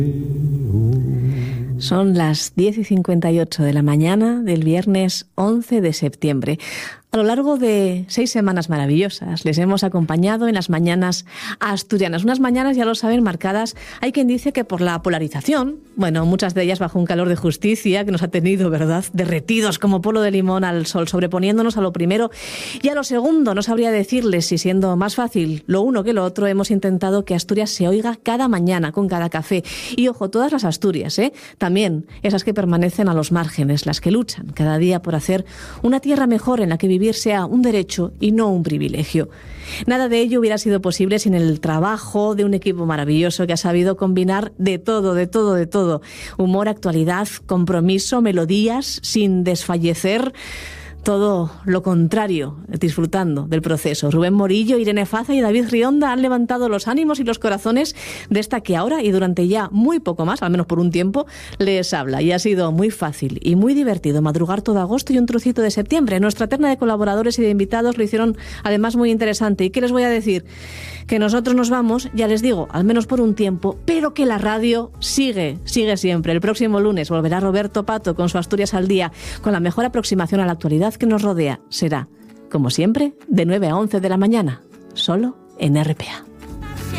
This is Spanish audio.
Son las 10:58 de la mañana del viernes 11 de septiembre. A lo largo de 6 semanas maravillosas les hemos acompañado en las mañanas asturianas. Unas mañanas, ya lo saben, marcadas, hay quien dice que por la polarización, bueno, muchas de ellas bajo un calor de justicia que nos ha tenido, ¿verdad?, derretidos como polo de limón al sol, sobreponiéndonos a lo primero y a lo segundo. No sabría decirles si, siendo más fácil lo uno que lo otro, hemos intentado que Asturias se oiga cada mañana con cada café. Y ojo, todas las Asturias, también esas que permanecen a los márgenes, las que luchan cada día por hacer una tierra mejor en la que vivir sea un derecho y no un privilegio. Nada de ello hubiera sido posible sin el trabajo de un equipo maravilloso que ha sabido combinar de todo. Humor, actualidad, compromiso, melodías, sin desfallecer. Todo lo contrario, disfrutando del proceso. Rubén Morillo, Irene Faza y David Rionda han levantado los ánimos y los corazones de esta que ahora y durante ya muy poco más, al menos por un tiempo, les habla. Y ha sido muy fácil y muy divertido madrugar todo agosto y un trocito de septiembre. Nuestra terna de colaboradores y de invitados lo hicieron además muy interesante. ¿Y qué les voy a decir? Que nosotros nos vamos, ya les digo, al menos por un tiempo, pero que la radio sigue siempre. El próximo lunes volverá Roberto Pato con su Asturias al Día, con la mejor aproximación a la actualidad que nos rodea. Será, como siempre, de 9 a 11 de la mañana, solo en RPA.